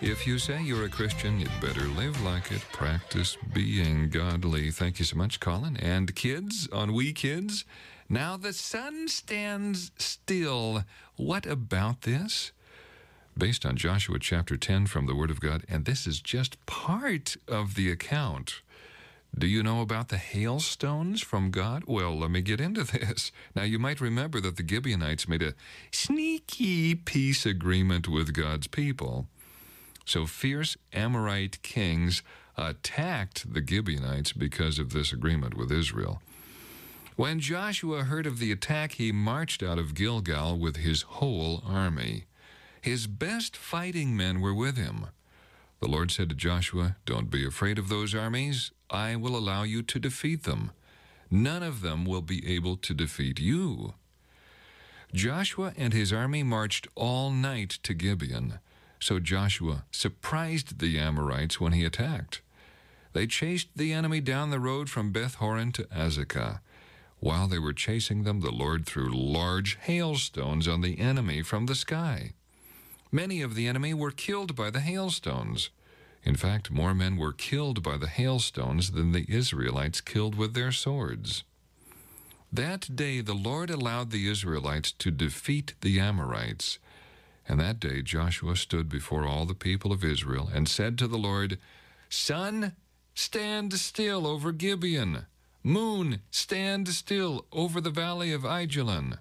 If you say you're a Christian, you'd better live like it. Practice being godly. Thank you so much, Colin. And kids, on We Kids, now the sun stands still. What about this? Based on Joshua chapter 10 from the Word of God, and this is just part of the account. Do you know about the hailstones from God? Well, let me get into this. Now, you might remember that the Gibeonites made a sneaky peace agreement with God's people. So fierce Amorite kings attacked the Gibeonites because of this agreement with Israel. When Joshua heard of the attack, he marched out of Gilgal with his whole army. His best fighting men were with him. The Lord said to Joshua, "Don't be afraid of those armies. I will allow you to defeat them. None of them will be able to defeat you." Joshua and his army marched all night to Gibeon. So Joshua surprised the Amorites when he attacked. They chased the enemy down the road from Beth-horon to Azekah. While they were chasing them, the Lord threw large hailstones on the enemy from the sky. Many of the enemy were killed by the hailstones. In fact, more men were killed by the hailstones than the Israelites killed with their swords. That day the Lord allowed the Israelites to defeat the Amorites. And that day Joshua stood before all the people of Israel and said to the Lord, "Sun, stand still over Gibeon. Moon, stand still over the valley of Ajalon."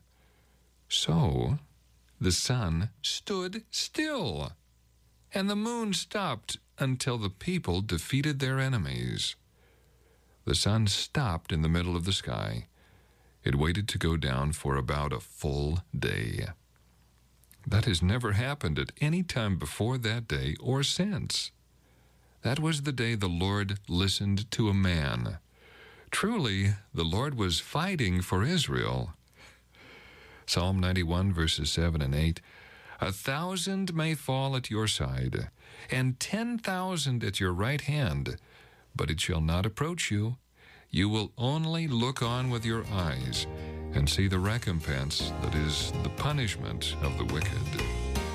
So the sun stood still, and the moon stopped until the people defeated their enemies. The sun stopped in the middle of the sky. It waited to go down for about a full day. That has never happened at any time before that day or since. That was the day the Lord listened to a man. Truly, the Lord was fighting for Israel. Psalm 91, verses 7 and 8, "1,000 may fall at your side, and 10,000 at your right hand, but it shall not approach you. You will only look on with your eyes and see the recompense that is the punishment of the wicked."